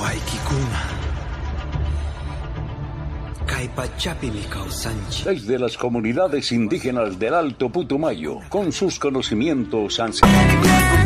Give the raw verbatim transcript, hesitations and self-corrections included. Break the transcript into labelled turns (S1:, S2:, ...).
S1: Desde las comunidades indígenas del Alto Putumayo, con sus conocimientos ancestrales.